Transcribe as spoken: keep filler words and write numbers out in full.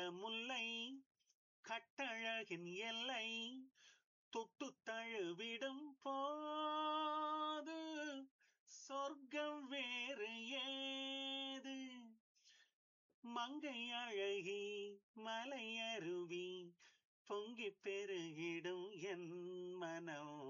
முல்லை கட்டழகின் எல்லை தொட்டு தழுவிடும் போது சொர்க்கம் வேறு ஏது மங்கை அழகி மலை அருவி பொங்கி பெருகிடும் என் மனம்